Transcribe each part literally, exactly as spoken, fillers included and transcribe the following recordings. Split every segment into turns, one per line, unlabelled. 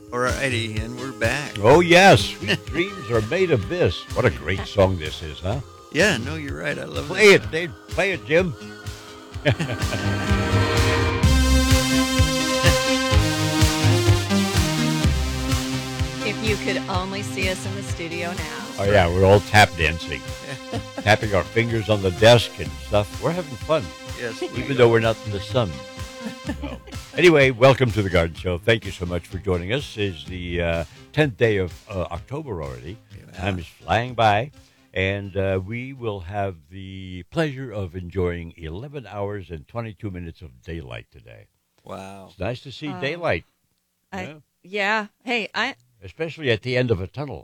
Alrighty, and we're back.
Oh, yes. Sweet dreams are made of this. What a great song this is, huh?
Yeah, no, you're right. I love
Play
this
it, Dave. Play it, Jim.
If you could only see us in the studio now.
Oh, yeah, we're all tap dancing. Tapping our fingers on the desk and stuff. We're having fun.
Yes,
even though we're not in the sun. So, anyway, welcome to the Garden Show. Thank you so much for joining us. It's the uh, tenth day of uh, October already.
Yeah.
Time is flying by. And uh, we will have the pleasure of enjoying eleven hours and twenty-two minutes of daylight today.
Wow.
It's nice to see
Uh,
daylight.
I,
yeah?
yeah. Hey, I.
Especially at the end of a tunnel.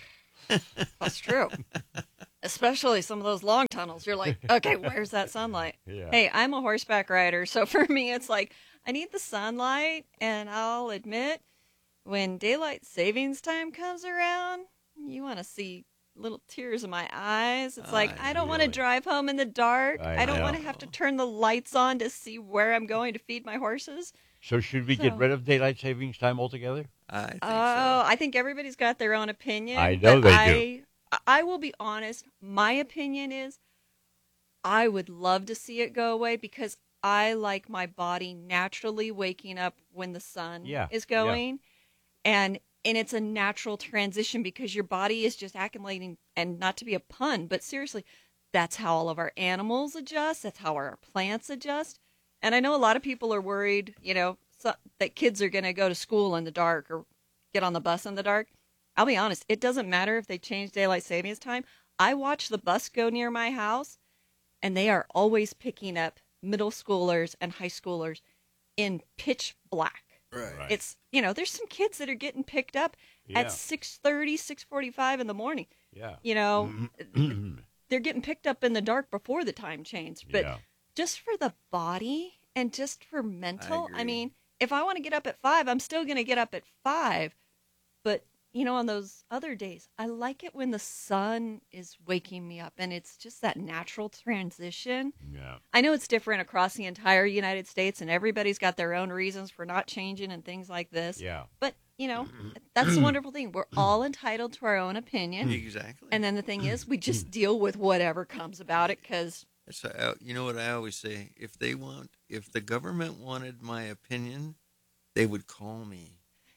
That's true. Especially some of those long tunnels. You're like, okay, where's that sunlight?
Yeah.
Hey, I'm a horseback rider, so for me, it's like I need the sunlight, and I'll admit, when daylight savings time comes around, you want to see little tears in my eyes. It's
Oh,
like I don't want to
really?
drive home in the dark.
I
I, don't
know.
want to have to turn the lights on to see where I'm going to feed my horses.
So should we get
So-
rid of daylight savings time altogether?
I think
Oh,
so.
I think everybody's got their own opinion.
I know
but
they
I,
do.
I will be honest. My opinion is I would love to see it go away because I like my body naturally waking up when the sun
Yeah,
is
yeah.
going. And and it's a natural transition because your body is just acclimating, and not to be a pun, but seriously, that's how all of our animals adjust. That's how our plants adjust. And I know a lot of people are worried, you know, so, that kids are going to go to school in the dark or get on the bus in the dark. I'll be honest, it doesn't matter if they change daylight savings time. I watch the bus go near my house, and they are always picking up middle schoolers and high schoolers in pitch black.
Right.
Right.
It's, you know, there's some kids that are getting picked up
Yeah.
at six thirty, six forty-five in the morning.
Yeah.
You know,
Mm-hmm.
they're getting picked up in the dark before the time change. But
Yeah.
just for the body and just for mental, I,
agree.
mean, if I want to get up at five, I'm still going to get up at five. But, you know, on those other days, I like it when the sun is waking me up, and it's just that natural transition.
Yeah.
I know it's different across the entire United States, and everybody's got their own reasons for not changing and things like this.
Yeah.
But, you know, that's the wonderful thing. We're all entitled to our own opinion.
Exactly.
And then the thing is, we just deal with whatever comes about it because,
That's how, you know what I always say? If they want, if the government wanted my opinion, they would call me.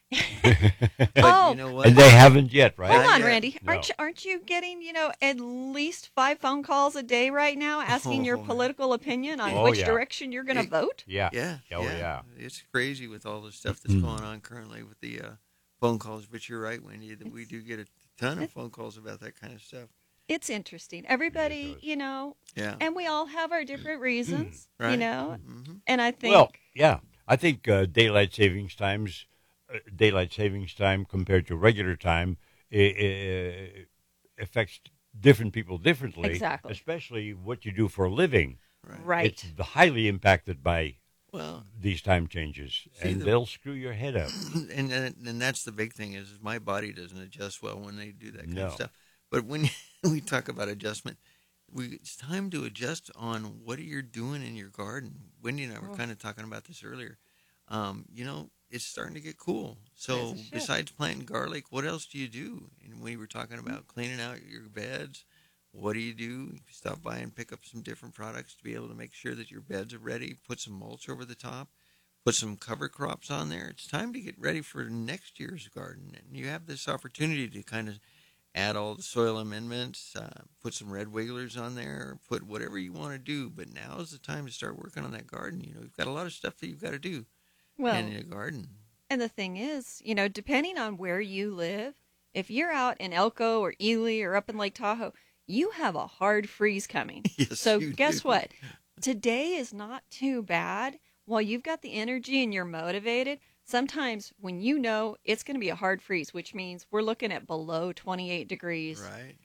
But
Oh.
you know what?
And they haven't yet, right?
hold
Not
on,
yet.
Randy.
No.
Aren't you, aren't you getting, you know, at least five phone calls a day right now asking your
Oh.
political opinion on
Oh,
which
yeah.
direction you're going to
It-
vote?
Yeah.
Yeah.
Oh, yeah.
It's crazy with all the stuff that's going on currently with the uh, phone calls. But you're right, Wendy, that we do get a ton of phone calls about that kind of stuff.
It's interesting. Everybody,
does.
you know,
Yeah.
and we all have our different reasons, you
Right.
know,
hmm
and I think,
Well, yeah. I think uh, daylight savings times, uh, daylight savings time compared to regular time, uh, uh, affects different people differently.
Exactly.
Especially what you do for a living.
Right.
right.
It's highly impacted by
Well,
these time changes,
See,
and
the-
they'll screw your head up.
and and and that's the big thing is, is my body doesn't adjust well when they do that kind
No.
of stuff. But when we talk about adjustment, we it's time to adjust on what you're doing in your garden. Wendy and I were
Oh.
kind of talking about this earlier. Um, you know, it's starting to get cool. So
Yes, it should.
besides planting garlic, what else do you do? And we were talking about cleaning out your beds. What do you do? You stop by and pick up some different products to be able to make sure that your beds are ready. Put some mulch over the top. Put some cover crops on there. It's time to get ready for next year's garden. And you have this opportunity to kind of add all the soil amendments, uh, put some red wigglers on there, put whatever you want to do. But now is the time to start working on that garden. You know, you've got a lot of stuff that you've got to do
well,
in a garden.
and the thing is, you know, depending on where you live, if you're out in Elko or Ely or up in Lake Tahoe, you have a hard freeze coming.
Yes,
So
you
guess
do.
what? Today is not too bad. While you've got the energy and you're motivated, sometimes when you know it's going to be a hard freeze, which means we're looking at below twenty-eight degrees,
Right.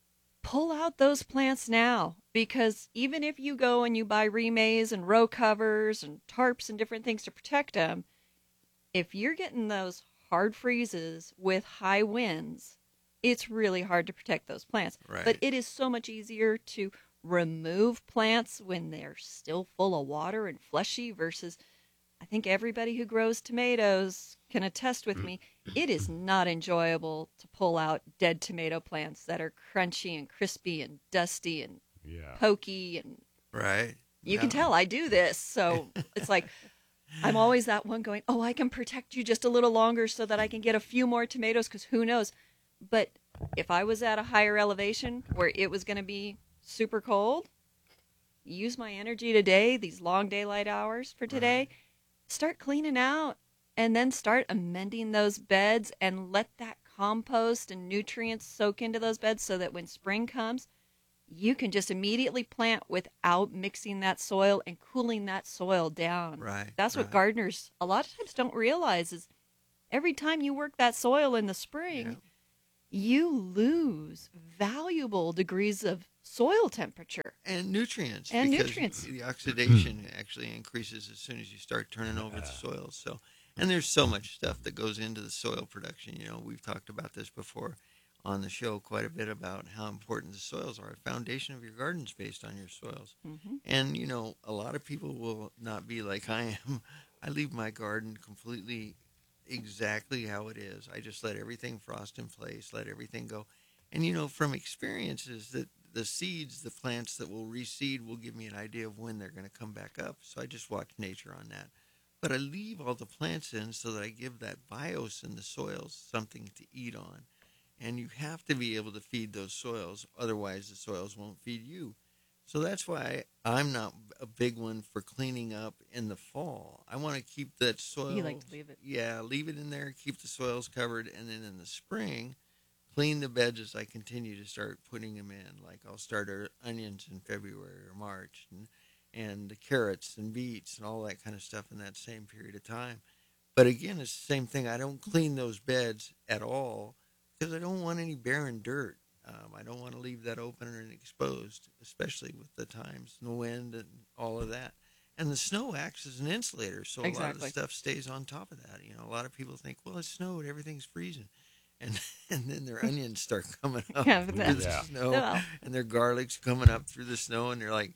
pull out those plants now, because even if you go and you buy remaze and row covers and tarps and different things to protect them, if you're getting those hard freezes with high winds, it's really hard to protect those plants.
Right.
But it is so much easier to remove plants when they're still full of water and fleshy versus I think everybody who grows tomatoes can attest with me. It is not enjoyable to pull out dead tomato plants that are crunchy and crispy and dusty and
Yeah.
pokey, and
Right.
you can
No.
tell I do this. So it's like I'm always that one going, oh, I can protect you just a little longer so that I can get a few more tomatoes, because who knows. But if I was at a higher elevation where it was going to be super cold, use my energy today, these long daylight hours for today,
Right.
start cleaning out, and then start amending those beds and let that compost and nutrients soak into those beds so that when spring comes, you can just immediately plant without mixing that soil and cooling that soil down.
Right,
That's what
right.
gardeners a lot of times don't realize is every time you work that soil in the spring,
Yeah.
you lose valuable degrees of soil temperature.
And nutrients.
And
because
nutrients.
The oxidation actually increases as soon as you start turning over the soil. So, and there's so much stuff that goes into the soil production. You know, we've talked about this before on the show quite a bit about how important the soils are. The foundation of your garden is based on your soils.
Mm-hmm.
And, you know, a lot of people will not be like I am. I leave my garden completely exactly how it is. I just let everything frost in place, let everything go. And, you know, from experiences that the seeds, the plants that will reseed will give me an idea of when they're going to come back up. So I just watch nature on that. But I leave all the plants in so that I give that bios in the soils something to eat on. And you have to be able to feed those soils. Otherwise, the soils won't feed you. So that's why I'm not a big one for cleaning up in the fall. I want to keep that soil.
You like to leave it.
Yeah, leave it in there, keep the soils covered. And then in the spring, clean the beds as I continue to start putting them in. Like I'll start our onions in February or March, and, and the carrots and beets and all that kind of stuff in that same period of time. But again, it's the same thing. I don't clean those beds at all because I don't want any barren dirt. Um, I don't want to leave that open and exposed, especially with the times and the wind and all of that. And the snow acts as an insulator, so a lot of the
Exactly.
stuff stays on top of that. You know, a lot of people think, well, it snowed, everything's freezing. And and then their onions start coming up
Yeah,
through
that's-
the
Yeah.
snow,
Well.
and their garlic's coming up through the snow, and they're like,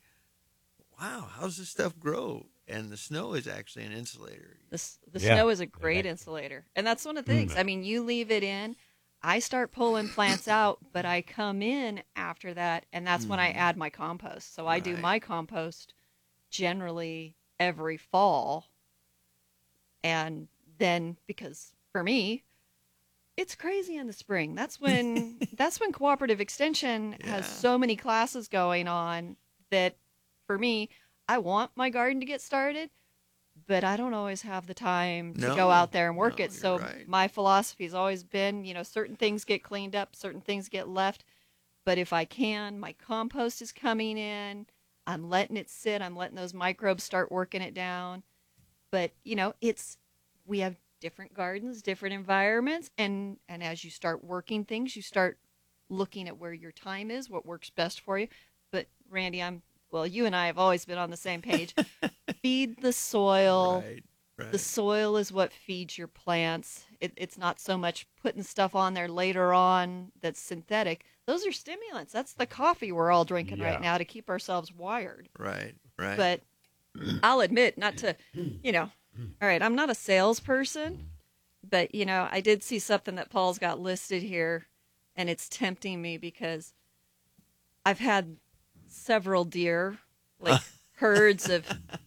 wow, how's this stuff grow? And the snow is actually an insulator.
The, s- the
Yeah.
snow is a great
Okay.
insulator. And that's one of the things.
Mm.
I mean, you leave it in, I start pulling plants out, but I come in after that, and that's when I
Mhm.
add my compost. So I do
Right.
my compost generally every fall. And then, because for me, it's crazy in the spring. That's when that's when cooperative extension has
Yeah.
so many classes going on that for me, I want my garden to get started, but I don't always have the time to
No,
go out there and work
no,
it.
you're
So
right.
my philosophy has always been, you know, certain things get cleaned up, certain things get left. But if I can, my compost is coming in. I'm letting it sit. I'm letting those microbes start working it down. But, you know, it's we have different gardens, different environments, and and as you start working things, you start looking at where your time is, what works best for you. But Randy, I'm well, you and I have always been on the same page. Feed the soil.
Right, right.
The soil is what feeds your plants. It, it's not so much putting stuff on there later on that's synthetic. Those are stimulants. That's the coffee we're all drinking
Yeah.
right now to keep ourselves wired.
Right, right.
But I'll admit, not to, you know, all right, I'm not a salesperson, but, you know, I did see something that Paul's got listed here, and it's tempting me because I've had several deer, like herds of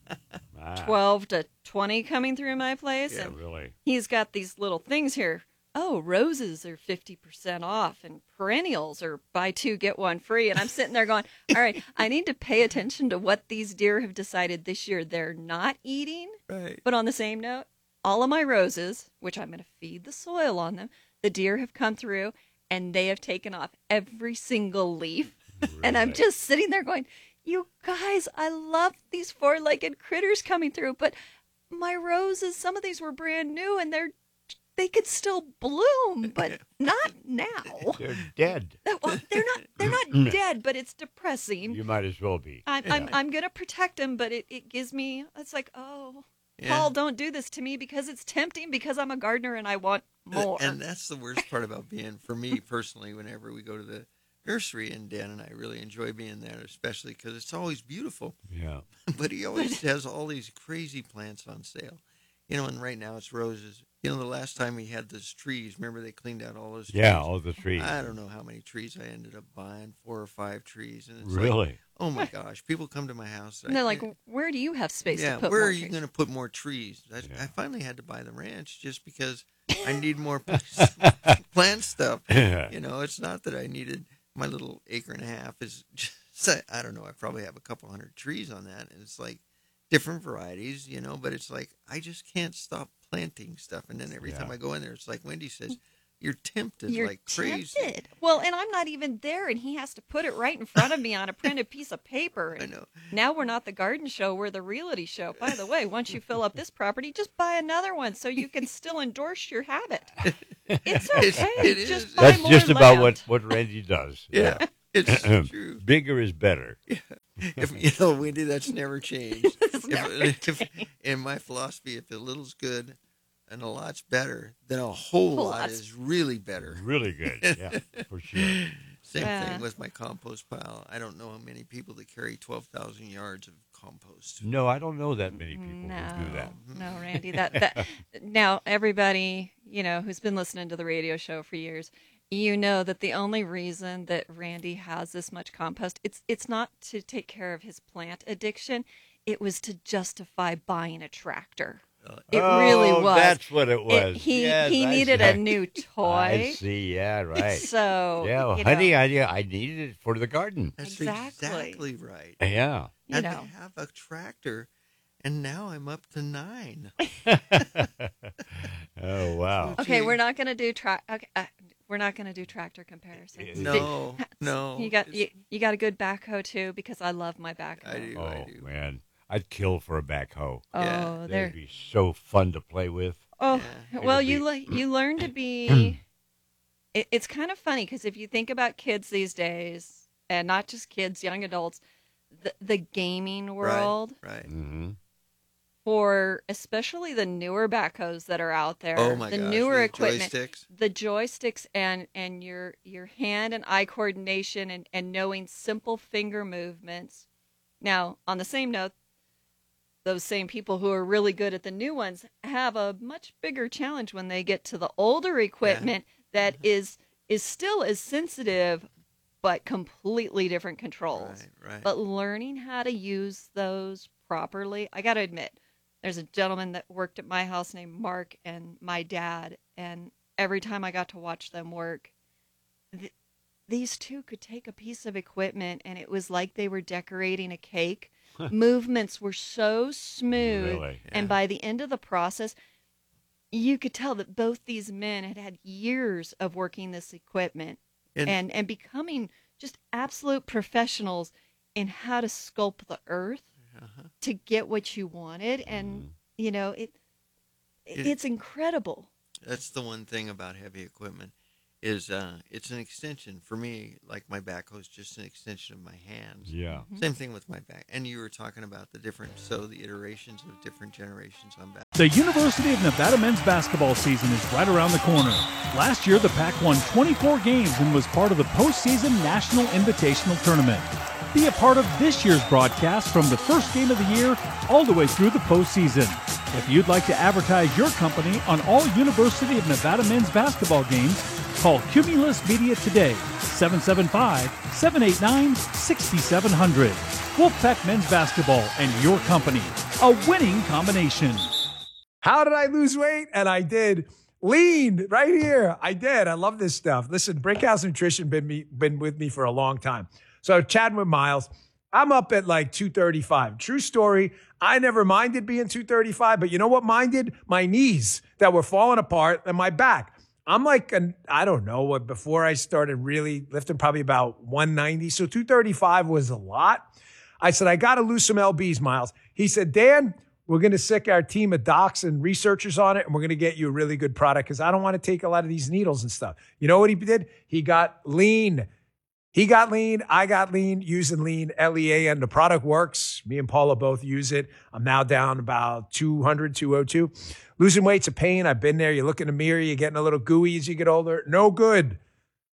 Ah,
twelve to twenty coming through my place.
Yeah,
And
really.
he's got these little things here. Oh, roses are fifty percent off and perennials are buy two, get one free. And I'm sitting there going, all right, I need to pay attention to what these deer have decided this year they're not eating.
right.
But on the same note, all of my roses, which I'm going to feed the soil on them, the deer have come through and they have taken off every single leaf. And I'm
Really.
just sitting there going, you guys, I love these four-legged critters coming through, but my roses, some of these were brand new and they're they could still bloom, but not now.
They're dead.
Well, they're not they're not dead, but it's depressing.
You might as well be.
I'm I'm, I'm gonna protect them, but it, it gives me it's like, oh,
Yeah.
Paul, don't do this to me because it's tempting because I'm a gardener and I want more.
And that's the worst part about being, for me personally, whenever we go to the nursery, and Dan and I really enjoy being there, especially because it's always beautiful.
Yeah.
But he always has all these crazy plants on sale. You know, and right now it's roses. You know, the last time he had those trees, remember they cleaned out all those trees?
Yeah, all the trees.
I don't know how many trees I ended up buying, four or five trees. And it's
Really?
Like, oh, my gosh. People come to my house.
And they're
I,
like, where do you have space
yeah,
to put
where
more
are you
trees?
going to put more trees? I,
Yeah.
I finally had to buy the ranch just because I need more plant stuff.
Yeah.
You know, it's not that I needed my little acre and a half. Is just, I don't know. I probably have a couple hundred trees on that. And it's like different varieties, you know, but it's like I just can't stop planting stuff. And then every
Yeah.
time I go in there, it's like Wendy says, you're tempted
You're
like crazy.
tempted. Well, and I'm not even there, and he has to put it right in front of me on a printed piece of paper.
I
And
know.
now we're not the garden show, we're the realty show. By the way, once you fill up this property, just buy another one so you can still endorse your habit. It's okay.
It's- it
just
is.
buy
That's
more
just about
land.
what, what Randy does.
Yeah, it's true.
Bigger is better.
If you know, Wendy, that's never changed.
It's
if,
never
if, in my philosophy, if a little's good and a lot's better, then a whole
Whole
lot
lot's-
is really better.
Really good. Yeah, for sure.
Same
Yeah.
thing with my compost pile. I don't know how many people that carry twelve thousand yards of compost.
No, I don't know that many people
No,
who do that.
no, Randy. That that now everybody you know who's been listening to the radio show for years, you know that the only reason that Randy has this much compost, it's it's not to take care of his plant addiction. It was to justify buying a tractor. It really
Oh,
was.
That's what it
It-
was.
he
Yes,
he
I
needed
see.
a new toy.
I see. Yeah, right.
So
yeah, well,
you
honey,
know,
I, I needed it for the garden.
That's
Exactly.
exactly right.
Yeah.
you
Had
know.
to have a tractor, and now I'm up to nine.
Oh, wow.
Okay,
Gee.
we're not going to do tra- okay, uh, we're not going to do tractor comparisons.
No, no.
You got
it's-
you, you got a good backhoe too because I love my backhoe.
I do.
Oh,
I do.
man. I'd kill for a backhoe.
Oh,
Yeah,
they're
They'd be so fun to play with.
oh
Yeah.
well.
It'll
You
be-
le- you learn to be. it, it's kind of funny because if you think about kids these days, and not just kids, young adults, the the gaming world
Right.
Mm-hmm.
for especially the newer backhoes that are out there.
Oh my
the
gosh.
newer
the
equipment.
Joysticks.
The joysticks and and your your hand and eye coordination and and knowing simple finger movements. Now, on the same note, those same people who are really good at the new ones have a much bigger challenge when they get to the older equipment that is is still as sensitive but completely different controls.
Right. Right.
But learning how to use those properly, I got to admit, there's a gentleman that worked at my house named Mark and my dad, and every time I got to watch them work, th- these two could take a piece of equipment and it was like they were decorating a cake. Movements were so smooth,
Really?
and
Yeah.
by the end of the process, you could tell that both these men had had years of working this equipment
And-
and and becoming just absolute professionals in how to sculpt the earth
Uh-huh.
to get what you wanted. And
Mhm.
you know it, it
It-
it's incredible.
That's the one thing about heavy equipment is uh, it's an extension for me. Like my backhoe is just an extension of my hands.
Yeah.
Same thing with my back. And you were talking about the different, so the iterations of different generations on back.
The University of Nevada men's basketball season is right around the corner. Last year, the Pac won twenty-four games and was part of the postseason National Invitational Tournament. Be a part of this year's broadcast from the first game of the year all the way through the postseason. If you'd like to advertise your company on all University of Nevada men's basketball games, call Cumulus Media today, seven seven five, seven eight nine, six seven zero zero. Wolfpack Men's Basketball and your company, a winning combination.
How did I lose weight? And I did. Lean right here. I did. I love this stuff. Listen, Brickhouse Nutrition been me been with me for a long time. So chatting with Miles, I'm up at like two thirty-five. True story. I never minded being two thirty-five, but you know what minded? My knees that were falling apart and my back. I'm like, an, I don't know what, before I started really lifting, probably about one ninety. So two thirty-five was a lot. I said, I got to lose some L Bs, Miles. He said, Dan, we're going to sick our team of docs and researchers on it, and we're going to get you a really good product because I don't want to take a lot of these needles and stuff. You know what he did? He got lean. He got lean. I got lean using lean, L E A, and the product works. Me and Paula both use it. I'm now down about two hundred, two oh two. Losing weight's a pain. I've been there. You look in the mirror, you're getting a little gooey as you get older. No good.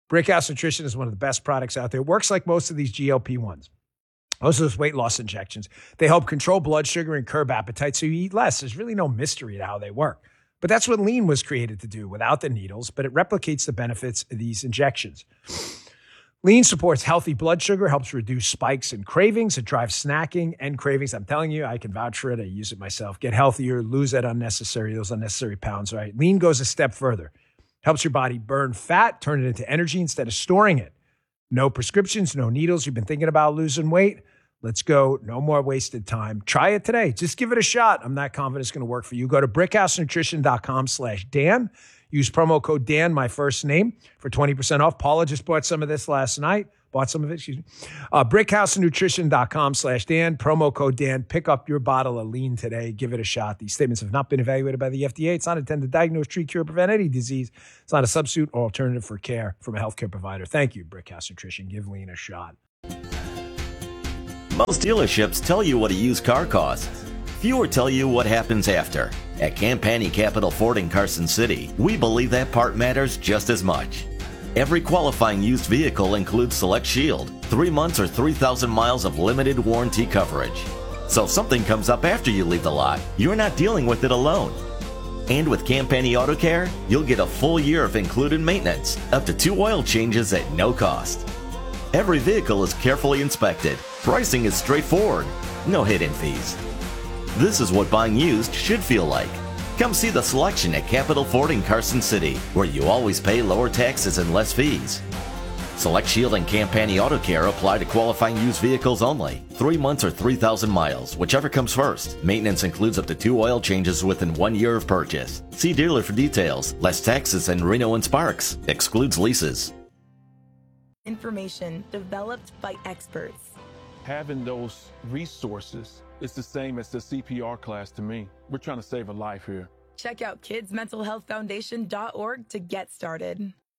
Brickhouse Nutrition is one of the best products out there. It works like most of these G L P ones. Most of those weight loss injections. They help control blood sugar and curb appetite so you eat less. There's really no mystery to how they work. But that's what Lean was created to do without the needles, but it replicates the benefits of these injections. Lean supports healthy blood sugar, helps reduce spikes and cravings. It drives snacking and cravings. I'm telling you, I can vouch for it. I use it myself. Get healthier, lose that unnecessary, those unnecessary pounds, right? Lean goes a step further. Helps your body burn fat, turn it into energy instead of storing it. No prescriptions, no needles. You've been thinking about losing weight? Let's go. No more wasted time. Try it today. Just give it a shot. I'm not confident it's going to work for you. Go to brickhousenutrition.com slash Dan. Use promo code Dan, my first name, for twenty percent off. Paula just bought some of this last night. Bought some of it, excuse me. Uh, brickhousenutrition.com slash Dan. Promo code Dan. Pick up your bottle of Lean today. Give it a shot. These statements have not been evaluated by the F D A. It's not intended to diagnose, treat, cure, prevent any disease. It's not a substitute or alternative for care from a healthcare provider. Thank you, Brickhouse Nutrition. Give Lean a shot.
Most dealerships tell you what a used car costs. Fewer tell you what happens after. At Campani Capital Ford in Carson City, we believe that part matters just as much. Every qualifying used vehicle includes Select Shield, three months or three thousand miles of limited warranty coverage. So if something comes up after you leave the lot, you're not dealing with it alone. And with Campani Auto Care, you'll get a full year of included maintenance, up to two oil changes at no cost. Every vehicle is carefully inspected. Pricing is straightforward, no hidden fees. This is what buying used should feel like. Come see the selection at Capital Ford in Carson City, where you always pay lower taxes and less fees. Select Shield and Campani Auto Care apply to qualifying used vehicles only. Three months or three thousand miles, whichever comes first. Maintenance includes up to two oil changes within one year of purchase. See dealer for details. Less taxes than Reno and Sparks. Excludes leases.
Information developed by experts.
Having those resources is the same as the C P R class to me. We're trying to save a life here.
Check out kids mental health foundation dot org to get started.